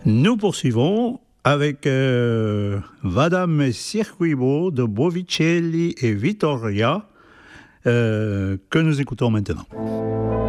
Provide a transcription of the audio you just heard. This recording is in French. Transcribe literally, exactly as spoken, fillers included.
Nous poursuivons avec euh, Madame Circuibo de Bovicelli et Vittoria, euh, que nous écoutons maintenant.